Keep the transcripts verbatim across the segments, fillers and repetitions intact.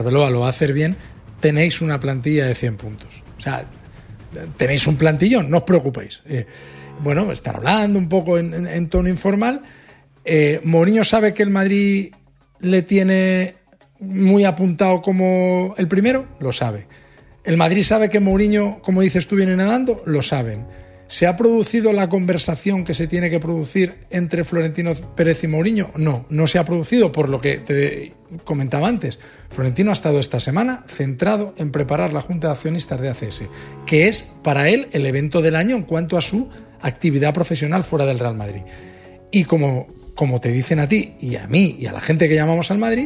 Arbeloa lo va a hacer bien, tenéis una plantilla de cien puntos. O sea, tenéis un plantillón, no os preocupéis. Eh, bueno, estar hablando un poco en, en, en tono informal. Eh, Mourinho sabe que el Madrid le tiene muy apuntado como el primero, lo sabe. El Madrid sabe que Mourinho, como dices tú, viene nadando, lo saben. ¿Se ha producido la conversación que se tiene que producir entre Florentino Pérez y Mourinho? No, no se ha producido, por lo que te comentaba antes. Florentino ha estado esta semana centrado en preparar la Junta de Accionistas de A C S, que es para él el evento del año en cuanto a su actividad profesional fuera del Real Madrid. Y como, como te dicen a ti y a mí y a la gente que llamamos al Madrid,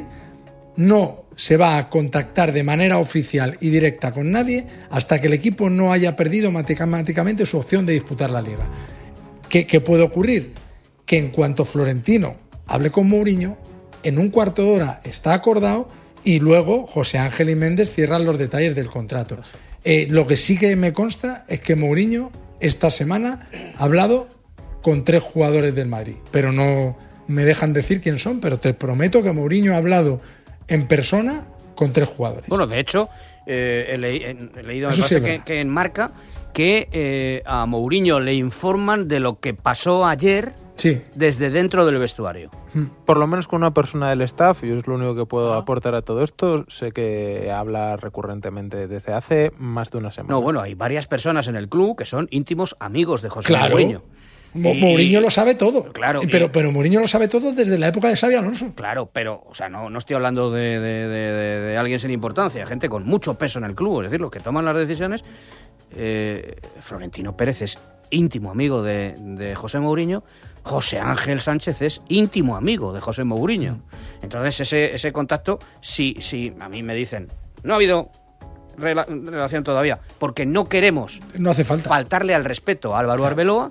no se va a contactar de manera oficial y directa con nadie hasta que el equipo no haya perdido matemáticamente su opción de disputar la Liga. ¿Qué, qué puede ocurrir? Que en cuanto Florentino hable con Mourinho, en un cuarto de hora está acordado y luego José Ángel y Méndez cierran los detalles del contrato. Eh, lo que sí que me consta es que Mourinho esta semana ha hablado con tres jugadores del Madrid, pero no me dejan decir quién son, pero te prometo que Mourinho ha hablado en persona con tres jugadores. Bueno, de hecho, eh, he, le- he leído me parece que, que en Marca que eh, a Mourinho le informan de lo que pasó ayer sí. desde dentro del vestuario. Por lo menos con una persona del staff, yo es lo único que puedo aportar a todo esto, sé que habla recurrentemente desde hace más de una semana. No, bueno, hay varias personas en el club que son íntimos amigos de José Claro. Mourinho. Mo- Y- Mourinho lo sabe todo. Claro, Pero, y- pero Mourinho lo sabe todo desde la época de Xabi Alonso. Claro, pero, o sea, no, no estoy hablando de, de- de- de- de alguien sin importancia, gente con mucho peso en el club, es decir, los que toman las decisiones. Eh, Florentino Pérez es íntimo amigo de, de José Mourinho, José Ángel Sánchez es íntimo amigo de José Mourinho. Entonces, ese, ese contacto, si, si a mí me dicen, no ha habido rela- relación todavía, porque no queremos No hace falta. faltarle al respeto a Álvaro Arbeloa,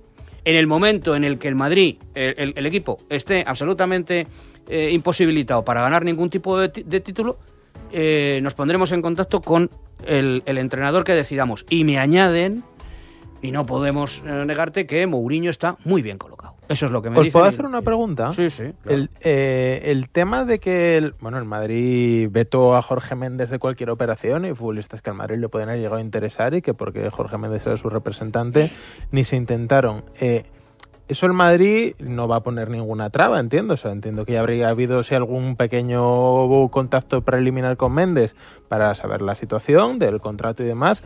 en el momento en el que el Madrid, el, el- el equipo, esté absolutamente eh, imposibilitado para ganar ningún tipo de, ti- de título, eh, nos pondremos en contacto con el, el entrenador que decidamos. Y me añaden, y no podemos eh, negarte, que Mourinho está muy bien colocado. Eso es lo que me ¿Os dicen. puedo y- hacer una pregunta? Sí, sí. Claro. El, eh, el tema de que el, bueno, el Madrid vetó a Jorge Méndez de cualquier operación y futbolistas que al Madrid le pueden haber llegado a interesar y que porque Jorge Méndez era su representante ni se intentaron. Eh, eso el Madrid no va a poner ninguna traba, entiendo. O sea, entiendo que ya habría habido si algún pequeño contacto preliminar con Méndez para saber la situación del contrato y demás.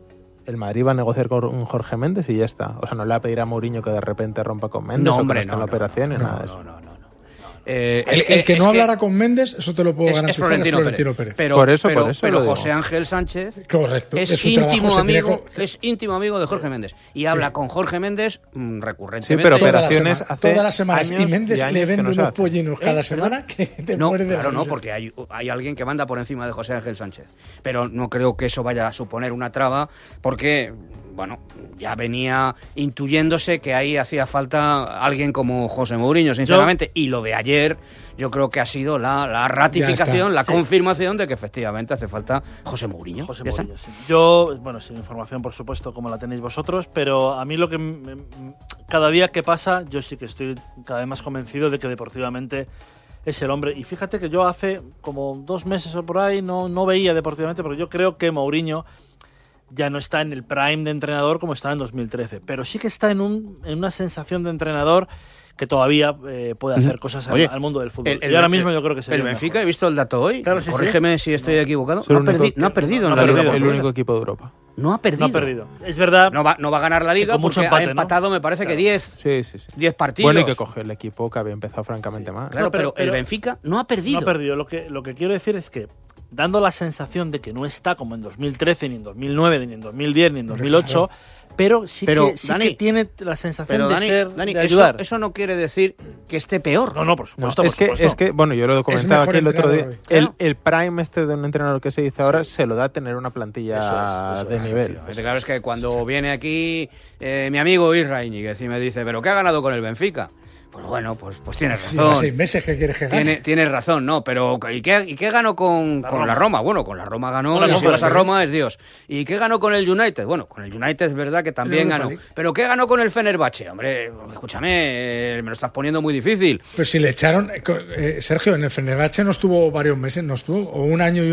El Madrid va a negociar con Jorge Méndez y ya está. O sea, no le va a pedir a Mourinho que de repente rompa con Méndez No, o hombre, que no esté en no, la no, operación no, y no, nada de no, eso. no, no, no. Eh, El, es que- el que es no que- hablara con Méndez, eso te lo puedo es, es garantizar, Florentino, es Florentino Pérez. Pérez. Pero, Por eso, pero, por eso pero lo digo. José Ángel Sánchez Correcto. es, Es su trabajo, íntimo se tiene amigo, co- es íntimo amigo de Jorge Méndez y habla con Jorge Méndez mm, recurrentemente. Sí, pero Todas las operaciones semanas, hace todas las semanas. años Y Méndez y años le que vende no se unos hace. pollinos cada ¿Eh? semana que te No, mueres de la claro, no, risa. porque hay, hay alguien que manda por encima de José Ángel Sánchez. Pero no creo que eso vaya a suponer una traba, porque, bueno, ya venía intuyéndose que ahí hacía falta alguien como José Mourinho, sinceramente. Y lo de ayer, yo creo que ha sido la, la ratificación, la Sí. confirmación de que efectivamente hace falta José Mourinho. José Ya está. Mourinho, sí. Yo, bueno, sin información, por supuesto, como la tenéis vosotros, pero a mí lo que m- m- cada día que pasa, yo sí que estoy cada vez más convencido de que deportivamente es el hombre. Y fíjate que yo hace como dos meses o por ahí no, no veía deportivamente, pero yo creo que Mourinho ya no está en el prime de entrenador como estaba en dos mil trece, pero sí que está en, un, en una sensación de entrenador que todavía eh, puede hacer cosas al, Oye, al mundo del fútbol. el- el- y ahora el- mismo yo creo que sería El el Benfica, mejor. he visto el dato hoy. Claro, sí, sí. Corrígeme si estoy equivocado. Es el No ha, único perdi- no ha que- perdido no en ha la Liga perdido, el Portuguesa. único equipo de Europa. No ha perdido. No ha perdido. Es verdad. No va, no va a ganar la Liga con mucho porque empate, ha ¿no? empatado, me parece que diez Sí, sí, sí. diez partidos. Bueno, y que cogió el equipo que había empezado francamente mal. Claro, No, pero, pero- el pero- Benfica no ha perdido. No ha perdido. Lo que, lo que quiero decir es que, dando la sensación de que no está como en dos mil trece, ni en dos mil nueve, ni en dos mil diez, ni en dos mil ocho, pero sí, Pero, que, sí Dani, que tiene la sensación Pero de Dani, ser, Dani, de eso, ayudar. eso no quiere decir que esté peor. No, no, por No, supuesto, es, por que, supuesto. es que, bueno, yo lo comentaba mejor aquí el otro día. entrenador hoy. El, Claro. el prime este de un entrenador que se dice ahora se lo da a tener una plantilla Eso es, eso de es, nivel. Efectivamente, Claro, es que cuando viene aquí eh, mi amigo Isra Íñiguez y me dice, ¿pero qué ha ganado con el Benfica? Pues bueno, pues, pues tienes Sí, razón. seis meses que quieres que gane. Tiene, tienes razón, no, pero ¿y qué, y qué ganó con La con Roma. la Roma? Bueno, con la Roma ganó, Con la y si Roma, vas a sí. Roma es Dios. ¿Y qué ganó con el United? Bueno, con el United es verdad que también Europa ganó. League. ¿Pero qué ganó con el Fenerbahce? Hombre, escúchame, eh, me lo estás poniendo muy difícil. Pero si le echaron, eh, Sergio, en el Fenerbahce no estuvo varios meses, no estuvo, o un año y